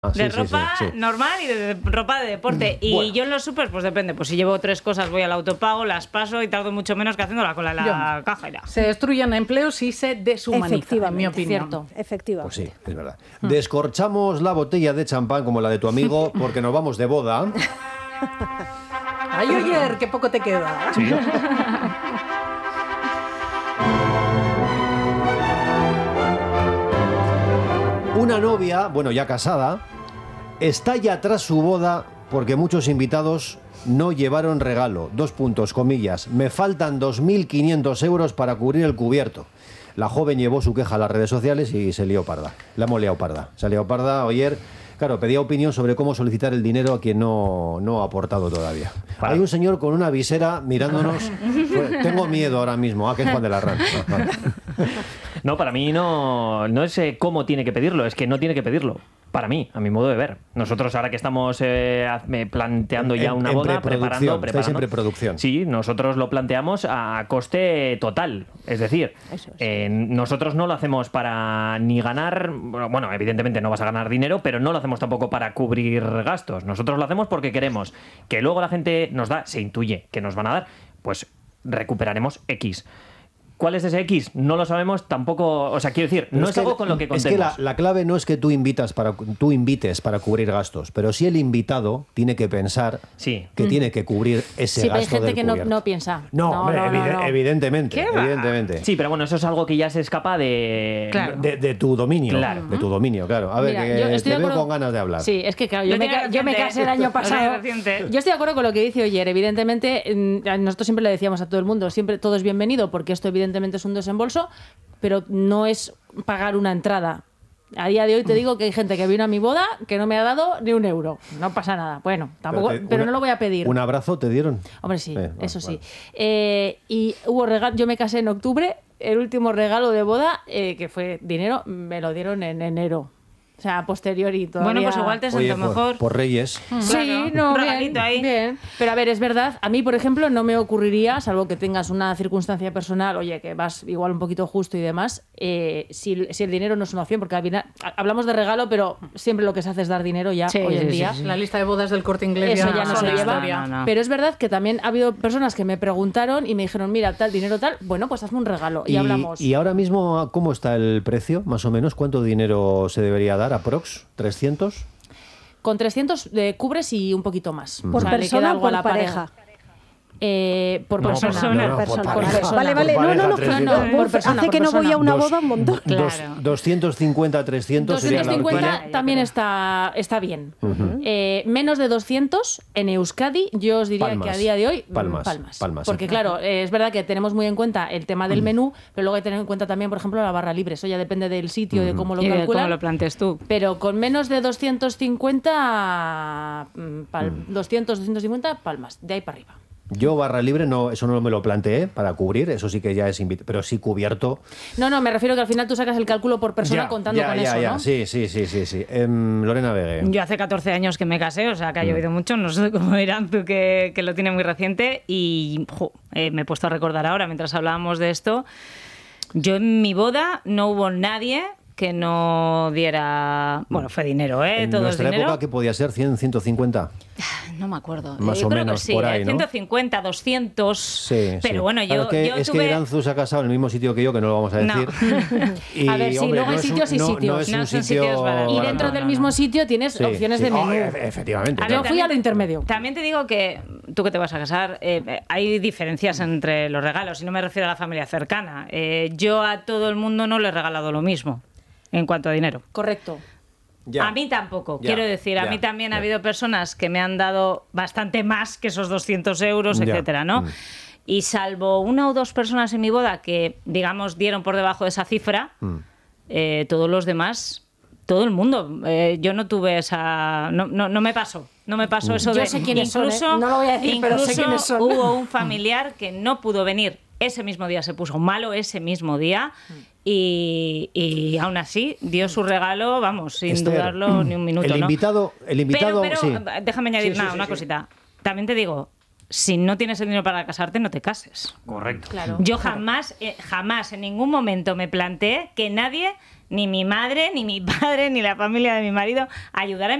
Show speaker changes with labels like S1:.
S1: De ropa normal y de ropa de deporte. Y yo en los supers, pues depende. Pues si llevo 3 cosas, voy al autopago, las paso y tardo mucho menos que haciendo la cola en la caja. Ya.
S2: Se destruyen empleos y se deshumanizan, en mi opinión.
S3: Cierto, efectivamente.
S4: Pues sí, es verdad. Descorchamos la botella de champán como la de tu amigo porque nos vamos de boda.
S2: Ay, Oyer, qué poco te queda.
S4: Sí. Una novia, bueno, ya casada, estalla tras su boda porque muchos invitados no llevaron regalo. 2 puntos, comillas. Me faltan 2.500 euros para cubrir el cubierto. La joven llevó su queja a las redes sociales y se lió parda. La hemos liado parda. Se ha liado parda ayer. Claro, pedía opinión sobre cómo solicitar el dinero a quien no ha aportado todavía. Hay un señor con una visera mirándonos. Tengo miedo ahora mismo. Que es Juan de la Rán.
S5: No, para mí no es cómo tiene que pedirlo, es que no tiene que pedirlo. Para mí, a mi modo de ver. Nosotros ahora que estamos planteando ya una boda, preparando.
S4: Estáis en preproducción.
S5: Sí, nosotros lo planteamos a coste total. Es decir, nosotros no lo hacemos para ni ganar, bueno, evidentemente no vas a ganar dinero, pero no lo hacemos tampoco para cubrir gastos. Nosotros lo hacemos porque queremos que luego la gente nos da, se intuye que nos van a dar, pues recuperaremos X. ¿Cuál es ese X? No lo sabemos tampoco. O sea, quiero decir, no es algo con lo que contemos.
S4: Es que la clave no es que tú invites para cubrir gastos, pero sí el invitado tiene que pensar que tiene que cubrir ese gasto.
S3: Sí, pero hay gente
S4: del
S3: que
S4: cubierto.
S3: no piensa.
S4: No, evidentemente.
S5: Sí, pero bueno, eso es algo que ya se escapa de
S4: tu dominio.
S5: Claro.
S4: De tu dominio, claro. A ver,
S3: mira,
S4: te veo con ganas de hablar.
S3: Sí, es que claro, yo me casé el año pasado. Yo estoy de acuerdo con lo que dice Oyer. Evidentemente, nosotros siempre le decíamos a todo el mundo, siempre todo es bienvenido, porque esto evidentemente es un desembolso, pero no es pagar una entrada. A día de hoy te digo que hay gente que vino a mi boda que no me ha dado ni un euro. No pasa nada. Bueno, tampoco, pero no lo voy a pedir.
S4: ¿Un abrazo te dieron?
S3: Hombre, sí, eso sí. Y hubo regalo. Yo me casé en octubre. El último regalo de boda, que fue dinero, me lo dieron en enero. O sea, a posteriori todavía.
S1: Bueno, pues igual te siento mejor.
S4: Por Reyes.
S3: Sí, no, bien. Pero a ver, es verdad, a mí, por ejemplo, no me ocurriría, salvo que tengas una circunstancia personal, oye, que vas igual un poquito justo y demás, si el dinero no es una opción, porque hablamos de regalo, pero siempre lo que se hace es dar dinero ya hoy en día.
S2: La lista de bodas del Corte Inglés
S3: eso ya no se lleva. No. Pero es verdad que también ha habido personas que me preguntaron y me dijeron, mira, tal dinero tal, bueno, pues hazme un regalo y hablamos.
S4: ¿Y ahora mismo cómo está el precio, más o menos? ¿Cuánto dinero se debería dar? ¿Aprox? ¿300?
S3: Con 300 cubres y un poquito más.
S6: ¿Por persona o por pareja?
S3: Por persona.
S6: Vale. No.
S3: Por persona,
S6: hace que no voy a una boda un montón.
S4: Claro. 250, 300 sería la
S3: 250 también está bien. Menos de 200 en Euskadi, yo os diría que a día de hoy
S4: Palmas.
S3: Porque claro, es verdad que tenemos muy en cuenta el tema del menú, pero luego hay que tener en cuenta también, por ejemplo, la barra libre. Eso ya depende del sitio, de cómo lo calculan.
S1: De cómo lo plantees tú.
S3: Pero con menos de 250 250 palmas, de ahí para arriba.
S4: Yo barra libre eso no me lo planteé para cubrir, eso sí que ya es pero sí cubierto.
S3: No, me refiero que al final tú sacas el cálculo por persona contando con eso, ¿no?
S4: Sí. Lorena Vegue.
S1: Yo hace 14 años que me casé, o sea que ha llovido mucho, no sé cómo dirán tú que lo tiene muy reciente y me he puesto a recordar ahora mientras hablábamos de esto. Yo en mi boda no hubo nadie que no diera... Bueno, fue dinero,
S4: En
S1: todo
S4: nuestra
S1: es dinero.
S4: época, ¿qué podía ser? ¿100, 150?
S1: No me acuerdo.
S4: Más
S1: yo
S4: o
S1: creo
S4: menos
S1: que sí,
S4: por ahí, ¿no?
S1: 150, 200...
S4: Sí.
S1: Pero bueno,
S4: claro,
S1: yo
S4: es
S1: tuve...
S4: que Iranzu se ha casado en el mismo sitio que yo, que no lo vamos a decir.
S3: Y, a ver, sí,
S4: hombre,
S3: luego hay sitios y sitios.
S4: No es un sitio
S3: baratos. Y dentro del mismo sitio tienes opciones de menú.
S4: Efectivamente.
S3: Yo fui a lo intermedio.
S1: También te digo que tú que te vas a casar, hay diferencias entre los regalos, y no me refiero a la familia cercana. Yo a todo el mundo no le he regalado lo mismo en cuanto a dinero.
S3: Correcto.
S1: Ya. A mí tampoco, quiero decir, a mí también ha habido personas que me han dado bastante más que esos 200 euros, etcétera, ¿no? Y salvo 1 o 2 personas en mi boda que, digamos, dieron por debajo de esa cifra, todos los demás, todo el mundo, yo no tuve esa... No me pasó. No me pasó eso
S3: yo sé quiénes
S1: incluso,
S3: son, no lo voy a decir, pero sé quiénes son.
S1: Hubo un familiar que no pudo venir ese mismo día, se puso malo ese mismo día y aún así dio su regalo, vamos, sin dudarlo ni un minuto.
S4: El invitado, pero sí.
S1: Déjame añadir una cosita. También te digo, si no tienes el dinero para casarte, no te cases.
S5: Correcto.
S3: Claro.
S1: Yo jamás en ningún momento me planteé que nadie ni mi madre, ni mi padre, ni la familia de mi marido a ayudar a